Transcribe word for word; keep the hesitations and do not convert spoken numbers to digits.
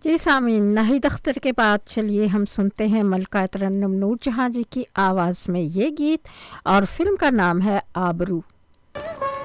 जी सामीन, नाहिद अख्तर के बाद चलिए हम सुनते हैं मलका तरन्नुम नूर जहाँ जी की आवाज़ में ये गीत और फिल्म का नाम है आबरू।